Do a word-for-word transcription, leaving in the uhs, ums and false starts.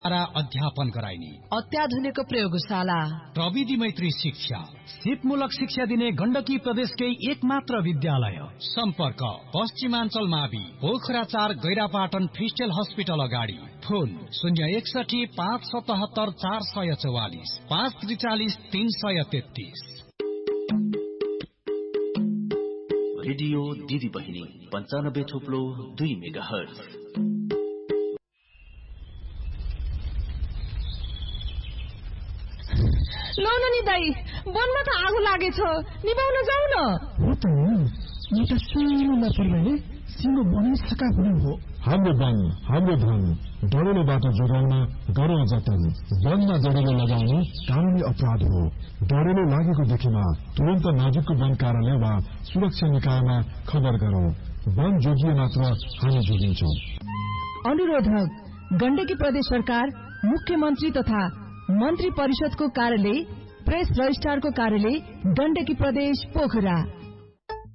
अध्यापन गराइने अत्याधुनिक प्रयोगशाला, प्रविधि मैत्री शिक्षा, सिपमूलक शिक्षा दिने गण्डकी प्रदेशकै एक मात्र विद्यालय। सम्पर्क पश्चिमाञ्चल मावि पोखरा चार गैरापाटन फ्रिस्टेल हस्पिटल अगाडि। फोन शून्य एकसठी पाँच सतहत्तर चार सय चौवालिस पाँच त्रिचालिस तीन सय तेत्तीस। रेडियो दिदी बहिनी पञ्चानब्बे थोप्लो दुई मेगा हर्ज। ल न नि दाई, वनमा त आगो लागेछ, निभाउन जाऊ न। हो त एउटा सानो लापरवाहीले सिङ्गो बनाइसका हुनु हो। हाम्रो वन, हाम्रो धन, डढेलो बाटो जोगाउन गरौँ जतन। वनमा डढेलो लगाउनु कानूनी अपराध हो। डढेलो लागेको देखेमा तुरन्त नजिकको वन कार्यालय वा सुरक्षा निकायमा खबर गरौँ। वन जोगिए मात्र हामी जोगिन्छौँ। अनुरोधक गण्डकी प्रदेश सरकार, मुख्यमन्त्री तथा मन्त्री परिषदको कार्यालय, प्रेस रजिस्ट्रारको कार्यालय, गण्डकी प्रदेश पोखरा।